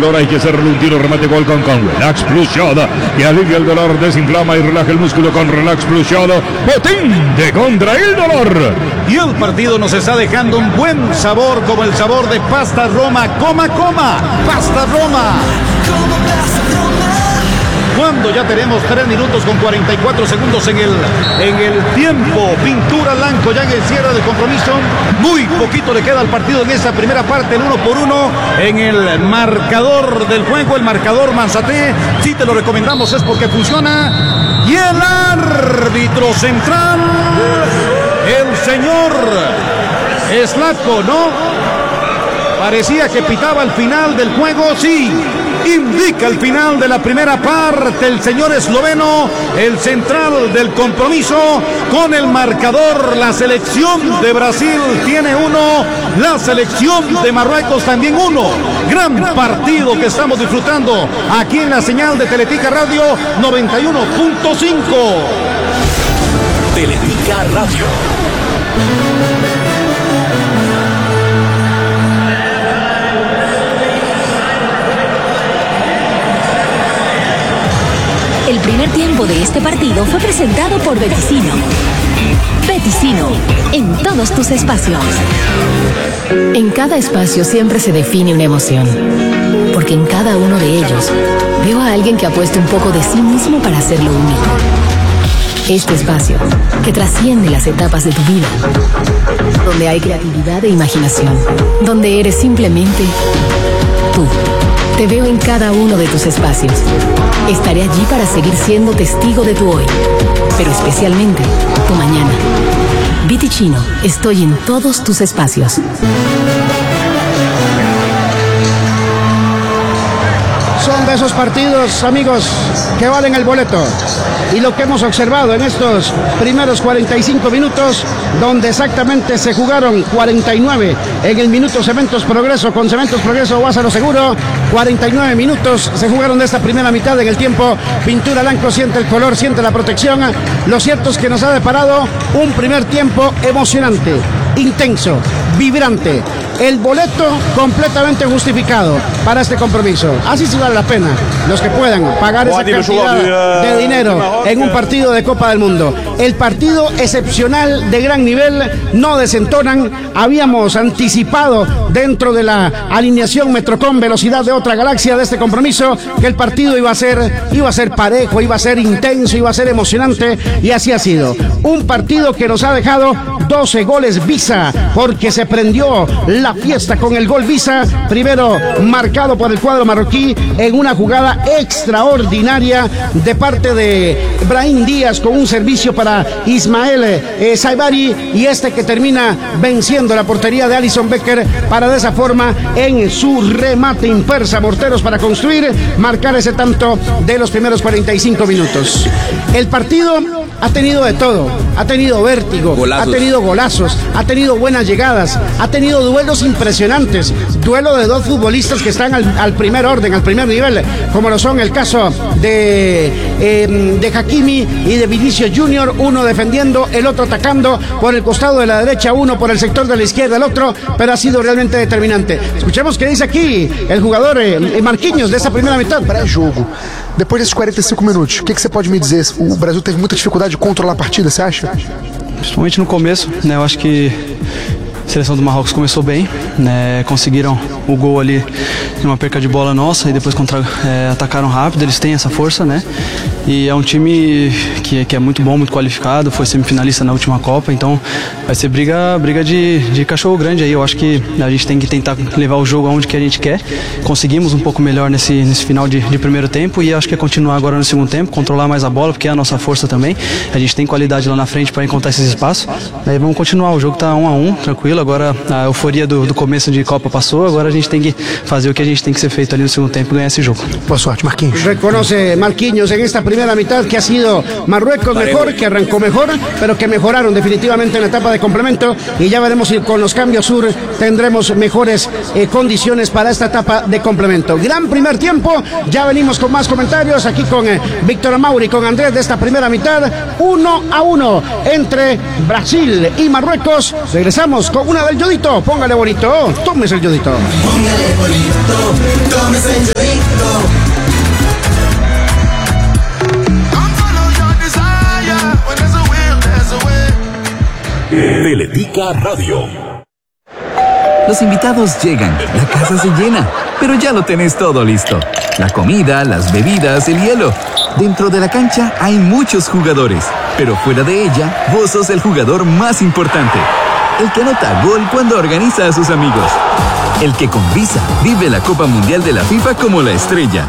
dolor hay que hacerle un tiro remate gol con Relax Plus Shot, que alivia el dolor, desinflama y relaja el músculo con Relax Plus Shot, potente contra el dolor. Y el partido nos está dejando un buen sabor, como el sabor de Pasta Roma. Coma, Pasta Roma. Cuando ya tenemos 3 minutos con 44 segundos en el tiempo, Pintura Blanco ya en el cierre del compromiso. Muy poquito le queda al partido en esa primera parte, el 1-1 en el marcador del juego, el marcador Manzaté. Si te lo recomendamos es porque funciona. Y el árbitro central, el señor Slatko, ¿no? Parecía que pitaba al final del juego, sí. Indica el final de la primera parte el señor esloveno, el central del compromiso, con el marcador. La selección de Brasil tiene 1, la selección de Marruecos también 1. Gran partido que estamos disfrutando aquí en la señal de Teletica Radio 91.5. Teletica Radio. El primer tiempo de este partido fue presentado por Beticino. Beticino, en todos tus espacios. En cada espacio siempre se define una emoción, porque en cada uno de ellos veo a alguien que ha puesto un poco de sí mismo para hacerlo único. Este espacio, que trasciende las etapas de tu vida, donde hay creatividad e imaginación, donde eres simplemente tú. Te veo en cada uno de tus espacios. Estaré allí para seguir siendo testigo de tu hoy, pero especialmente tu mañana. Beticino, estoy en todos tus espacios. Son de esos partidos, amigos, que valen el boleto. Y lo que hemos observado en estos primeros 45 minutos, donde exactamente se jugaron 49 en el minuto Cementos Progreso, con Cementos Progreso Guásaro Seguro, 49 minutos se jugaron de esta primera mitad. En el tiempo, Pintura Blanco siente el color, siente la protección. Lo cierto es que nos ha deparado un primer tiempo emocionante, intenso, vibrante. El boleto completamente justificado para este compromiso. Así sí vale la pena, los que puedan pagar esa cantidad de dinero en un partido de Copa del Mundo. El partido excepcional, de gran nivel, no desentonan. Habíamos anticipado dentro de la alineación Metrocom Velocidad de otra galaxia de este compromiso que el partido iba a ser parejo, iba a ser intenso, iba a ser emocionante, y así ha sido. Un partido que nos ha dejado 12 goles Visa, porque se prendió la fiesta con el gol Visa, primero marcado por el cuadro marroquí en una jugada extraordinaria de parte de Brahim Díaz, con un servicio para Ismael Saibari, y este que termina venciendo la portería de Alison Becker para de esa forma, en su remate impersa Morteros, para construir, marcar ese tanto de los primeros 45 minutos. El partido ha tenido de todo, ha tenido vértigo, golazos. Ha tenido golazos, ha tenido buenas llegadas, ha tenido duelos impresionantes, duelo de dos futbolistas que están al primer orden, al primer nivel, como lo son el caso de Hakimi y de Vinicius Junior, uno defendiendo, el otro atacando por el costado de la derecha, uno por el sector de la izquierda, el otro, pero ha sido realmente determinante. Escuchemos qué dice aquí el jugador Marquinhos de esa primera mitad. Para el jogo, depois desses 45 minutos, o que você pode me dizer? O Brasil teve muita dificuldade de controlar a partida, você acha? Principalmente no começo, né? Eu acho que a seleção do Marrocos começou bem, né? Conseguiram o gol ali numa perca de bola nossa e depois atacaram rápido. Eles têm essa força, né? E é um time que é muito bom, muito qualificado, foi semifinalista na última Copa, então vai ser briga de cachorro grande aí. Eu acho que a gente tem que tentar levar o jogo aonde que a gente quer. Conseguimos um pouco melhor nesse final de primeiro tempo, e acho que é continuar agora no segundo tempo, controlar mais a bola, porque é a nossa força também. A gente tem qualidade lá na frente para encontrar esses espaços. Aí vamos continuar, o jogo tá 1-1, tranquilo. Agora a euforia do começo de Copa passou, agora a gente tem que fazer o que a gente tem que ser feito ali no segundo tempo e ganhar esse jogo. Boa sorte, Marquinhos. Reconoce Marquinhos en esta primera mitad que ha sido Marruecos mejor, que arrancó mejor, pero que mejoraron definitivamente en la etapa de complemento, y ya veremos si con los cambios sur tendremos mejores condiciones para esta etapa de complemento. Gran primer tiempo, ya venimos con más comentarios aquí con Víctor Mauri, con Andrés, de esta primera mitad, 1-1 entre Brasil y Marruecos. Regresamos con una del Yodito. Póngale bonito, tómese el Yodito. Póngale bonito, tómese el Yodito. Teletica Radio. Los invitados llegan, la casa se llena, pero ya lo tenés todo listo. La comida, las bebidas, el hielo. Dentro de la cancha hay muchos jugadores, pero fuera de ella, vos sos el jugador más importante. El que anota gol cuando organiza a sus amigos. El que con Visa vive la Copa Mundial de la FIFA como la estrella.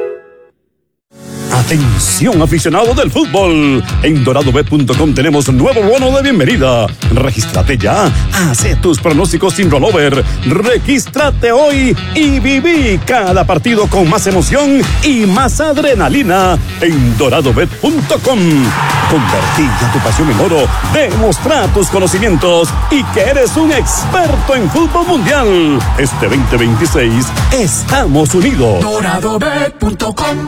Atención, aficionado del fútbol. En doradobet.com tenemos un nuevo bono de bienvenida. Regístrate ya. Haz tus pronósticos sin rollover. Regístrate hoy y viví cada partido con más emoción y más adrenalina en doradobet.com. Convertí ya tu pasión en oro. Demostra tus conocimientos y que eres un experto en fútbol mundial. Este 2026 estamos unidos. doradobet.com.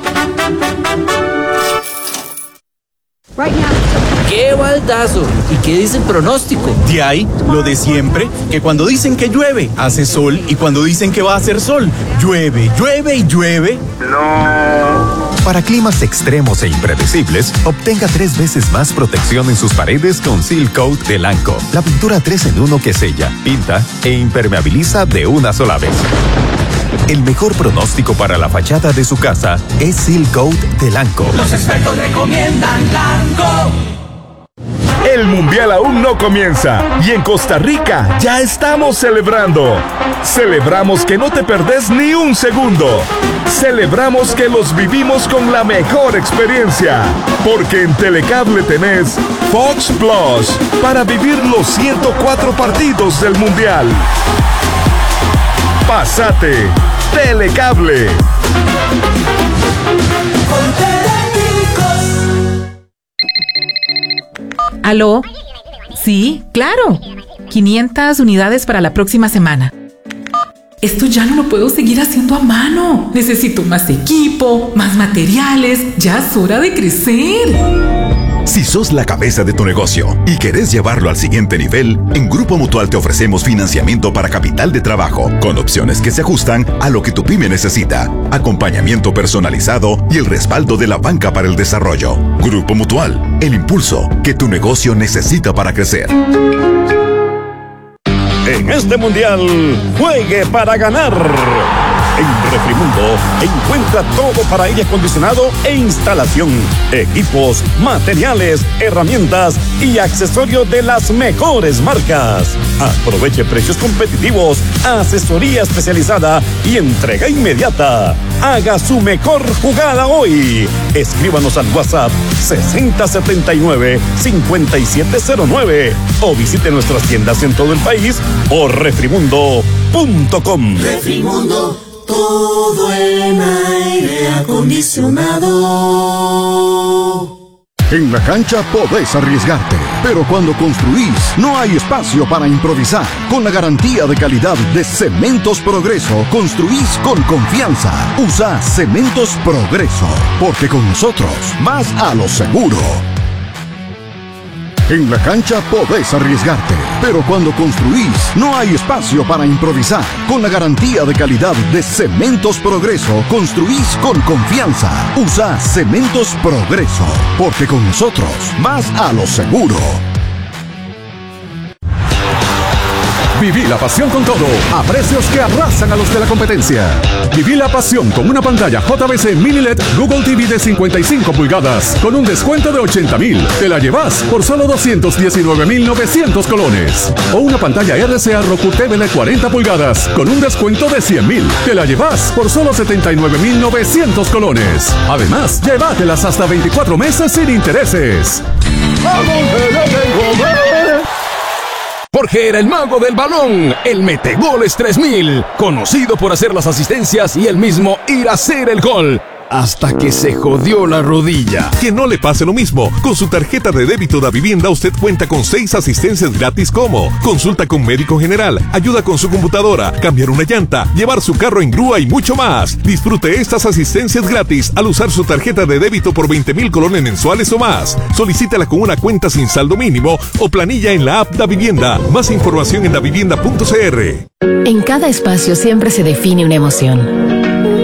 ¡Qué baldazo! ¿Y qué dice el pronóstico? De ahí, lo de siempre, que cuando dicen que llueve, hace sol, y cuando dicen que va a hacer sol, llueve, llueve y llueve. No. Para climas extremos e impredecibles, obtenga 3 veces más protección en sus paredes con Seal Coat de Lanco. La pintura 3 en 1 que sella, pinta e impermeabiliza de una sola vez. El mejor pronóstico para la fachada de su casa es Seal Coat de Lanco. Los expertos recomiendan Lanco. El Mundial aún no comienza y en Costa Rica ya estamos celebrando. Celebramos que no te perdés ni un segundo. Celebramos que los vivimos con la mejor experiencia. Porque en Telecable tenés Fox Plus para vivir los 104 partidos del Mundial. Pásate Telecable. ¿Aló? Sí, claro. 500 unidades para la próxima semana. Esto ya no lo puedo seguir haciendo a mano. Necesito más equipo, más materiales. Ya es hora de crecer. Si sos la cabeza de tu negocio y querés llevarlo al siguiente nivel, en Grupo Mutual te ofrecemos financiamiento para capital de trabajo, con opciones que se ajustan a lo que tu pyme necesita, acompañamiento personalizado y el respaldo de la banca para el desarrollo. Grupo Mutual, el impulso que tu negocio necesita para crecer. En este mundial, juegue para ganar. En Refrimundo encuentra todo para aire acondicionado e instalación, equipos, materiales, herramientas y accesorios de las mejores marcas. Aproveche precios competitivos, asesoría especializada y entrega inmediata. Haga su mejor jugada hoy. Escríbanos al WhatsApp 6079-5709 o visite nuestras tiendas en todo el país o refrimundo.com. Refrimundo, todo en aire acondicionado. En la cancha podés arriesgarte, pero cuando construís no hay espacio para improvisar. Con la garantía de calidad de Cementos Progreso, construís con confianza. Usa Cementos Progreso, porque con nosotros vas a lo seguro. En la cancha podés arriesgarte, pero cuando construís no hay espacio para improvisar. Con la garantía de calidad de Cementos Progreso, construís con confianza. Usa Cementos Progreso, porque con nosotros vas a lo seguro. Viví la pasión con todo, a precios que arrasan a los de la competencia. Viví la pasión con una pantalla JVC Mini LED Google TV de 55 pulgadas, con un descuento de 80,000. Te la llevas por solo 219,900 colones. O una pantalla RCA Roku TV de 40 pulgadas, con un descuento de 100,000. Te la llevas por solo 79,900 colones. Además, llévatelas hasta 24 meses sin intereses. Jorge era el mago del balón, el Metegoles 3000, conocido por hacer las asistencias y él mismo ir a hacer el gol. Hasta que se jodió la rodilla. Que no le pase lo mismo. Con su tarjeta de débito Davivienda usted cuenta con 6 asistencias gratis como consulta con médico general, ayuda con su computadora, cambiar una llanta, llevar su carro en grúa y mucho más. Disfrute estas asistencias gratis al usar su tarjeta de débito por 20,000 colones mensuales o más. Solicítala con una cuenta sin saldo mínimo o planilla en la app Davivienda. Más información en davivienda.cr. En cada espacio siempre se define una emoción.